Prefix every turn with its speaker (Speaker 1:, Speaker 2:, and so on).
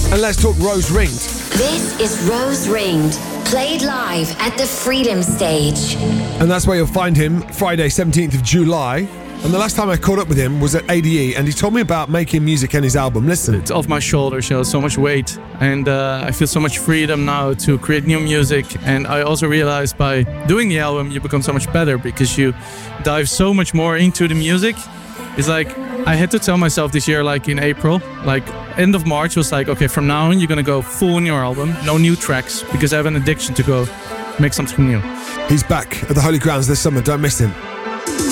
Speaker 1: And let's talk Rose Ringed.
Speaker 2: This is Rose Ringed, played live at the Freedom Stage.
Speaker 1: And that's where you'll find him, Friday 17th of July. And the last time I caught up with him was at ADE, and he told me about making music in his album. Listen.
Speaker 3: It's off my shoulders, so much weight. And I feel so much freedom now to create new music. And I also realized by doing the album, you become so much better because you dive so much more into the music. It's like, I had to tell myself this year, like in April, like end of March was like, okay, from now on, you're going to go full on your album. No new tracks, because I have an addiction to go make something new.
Speaker 1: He's back at the Holy Grounds this summer. Don't miss him.